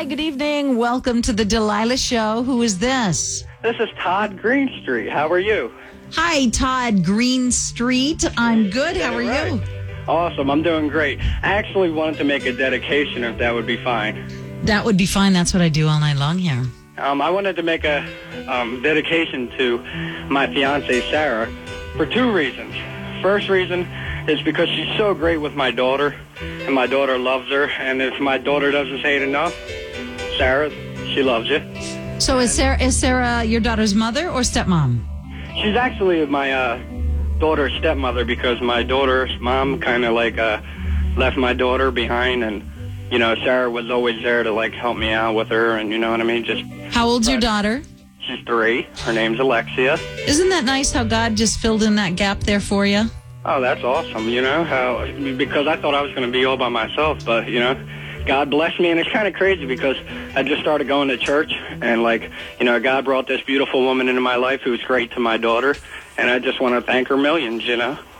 Hi, good evening. Welcome to the Delilah Show. Who is this? This is Todd Greenstreet. How are you? Hi, Todd Greenstreet. I'm good. How are you? Awesome. I'm doing great. I actually wanted to make a dedication, if that would be fine. That would be fine. That's what I do all night long here. I wanted to make a dedication to my fiancée, Sarah, for two reasons. First reason is because she's so great with my daughter, and my daughter loves her. And if my daughter doesn't say it enough, Sarah, she loves you. So is Sarah your daughter's mother or stepmom? She's actually my daughter's stepmother, because my daughter's mom kind of left my daughter behind, and Sarah was always there to help me out with her, and you know what I mean. Just how old's your daughter? She's 3. Her name's Alexia. Isn't that nice how God just filled in that gap there for you? Oh, that's awesome. Because I thought I was going to be all by myself, but God blessed me, and it's kind of crazy because I just started going to church, and God brought this beautiful woman into my life who's great to my daughter, and I just want to thank her millions.